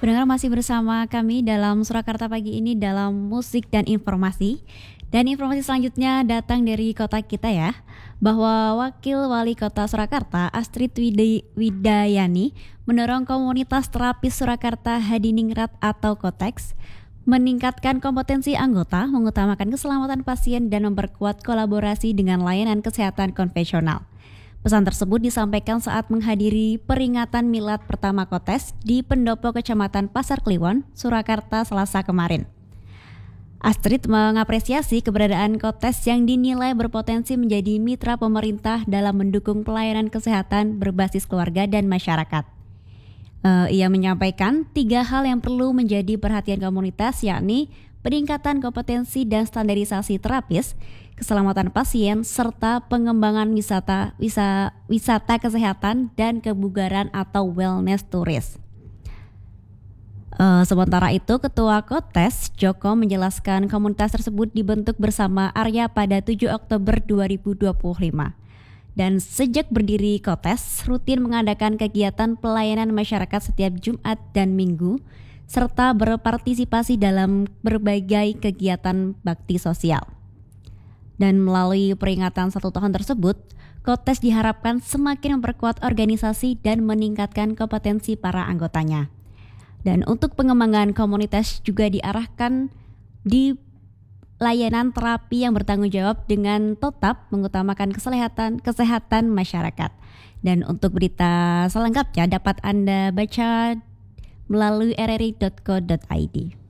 Pendengar masih bersama kami dalam Surakarta pagi ini dalam musik dan informasi. Dan informasi selanjutnya datang dari kota kita ya, bahwa Wakil Wali Kota Surakarta Astrid Widayani mendorong komunitas terapis Surakarta Hadiningrat atau Kotex meningkatkan kompetensi anggota, mengutamakan keselamatan pasien dan memperkuat kolaborasi dengan layanan kesehatan konvensional. Pesan tersebut disampaikan saat menghadiri peringatan milad pertama Kotes di Pendopo Kecamatan Pasar Kliwon, Surakarta Selasa kemarin. Astrid mengapresiasi keberadaan Kotes yang dinilai berpotensi menjadi mitra pemerintah dalam mendukung pelayanan kesehatan berbasis keluarga dan masyarakat. Ia menyampaikan 3 hal yang perlu menjadi perhatian komunitas, yakni peningkatan kompetensi dan standarisasi terapis, keselamatan pasien, serta pengembangan wisata kesehatan dan kebugaran atau wellness turis. Sementara itu, Ketua Kotes Joko menjelaskan komunitas tersebut dibentuk bersama Arya pada 7 Oktober 2025. Dan sejak berdiri Kotes rutin mengadakan kegiatan pelayanan masyarakat setiap Jumat dan Minggu, serta berpartisipasi dalam berbagai kegiatan bakti sosial. Dan melalui peringatan 1 tahun tersebut, Kotes diharapkan semakin memperkuat organisasi dan meningkatkan kompetensi para anggotanya. Dan untuk pengembangan komunitas juga diarahkan di layanan terapi yang bertanggung jawab dengan tetap mengutamakan kesehatan masyarakat. Dan untuk berita selengkapnya dapat Anda baca melalui rri.co.id.